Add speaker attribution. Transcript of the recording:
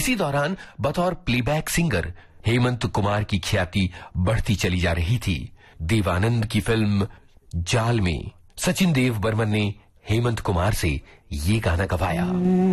Speaker 1: इसी दौरान बतौर प्लेबैक सिंगर हेमंत कुमार की ख्याति बढ़ती चली जा रही थी। देवानंद की फिल्म जाल में सचिन देव बर्मन ने हेमंत कुमार से ये गाना गवाया।